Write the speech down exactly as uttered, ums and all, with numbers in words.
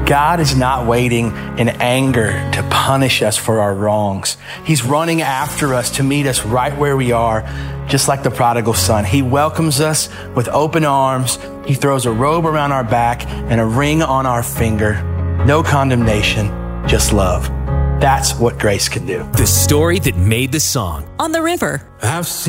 God is not waiting in anger to punish us for our wrongs. He's running after us to meet us right where we are, just like the prodigal son. He welcomes us with open arms. He throws a robe around our back and a ring on our finger. No condemnation, just love. That's what grace can do. The story that made the song. On the River. I've seen